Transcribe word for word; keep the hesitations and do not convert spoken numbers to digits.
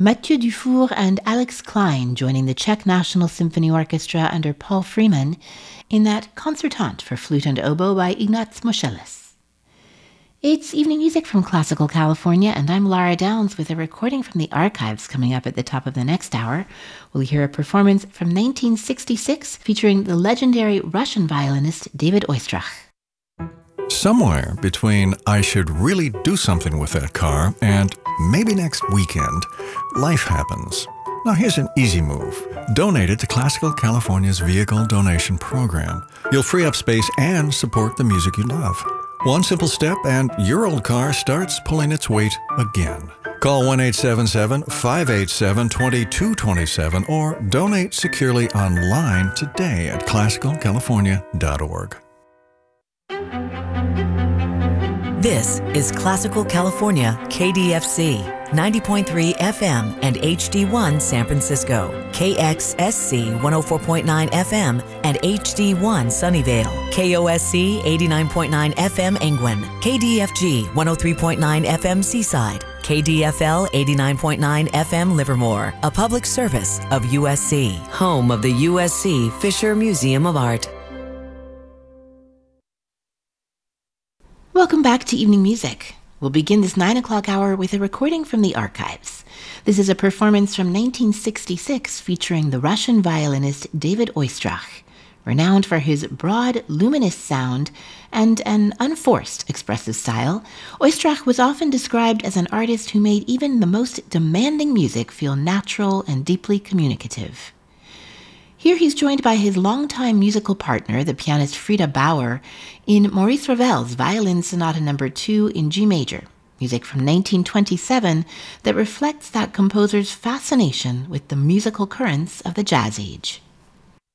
Mathieu Dufour and Alex Klein joining the Czech National Symphony Orchestra under Paul Freeman in that concertante for flute and oboe by Ignaz Moscheles. It's Evening Music from Classical California, and I'm Lara Downs with a recording from the archives coming up at the top of the next hour. We'll hear a performance from nineteen sixty-six featuring the legendary Russian violinist David Oistrakh. Somewhere between I should really do something with that car and maybe next weekend, life happens. Now here's an easy move. Donate it to Classical California's Vehicle Donation Program. You'll free up space and support the music you love. One simple step and your old car starts pulling its weight again. Call one eight seven seven, five eight seven, two two two seven or donate securely online today at classical california dot org. This is Classical California K D F C, ninety point three F M and H D one San Francisco, K X S C one oh four point nine F M and H D one Sunnyvale, K O S C eighty-nine point nine F M Angwin, K D F G one oh three point nine F M Seaside, K D F L eighty-nine point nine F M Livermore, a public service of U S C, home of the U S C Fisher Museum of Art. Welcome back to Evening Music. We'll begin this nine o'clock hour with a recording from the archives. This is a performance from nineteen sixty-six featuring the Russian violinist David Oistrakh, renowned for his broad, luminous sound and an unforced expressive style. Oistrakh was often described as an artist who made even the most demanding music feel natural and deeply communicative. Here he's joined by his longtime musical partner, the pianist Frida Bauer, in Maurice Ravel's Violin Sonata Number two in G major, music from nineteen twenty-seven that reflects that composer's fascination with the musical currents of the Jazz Age.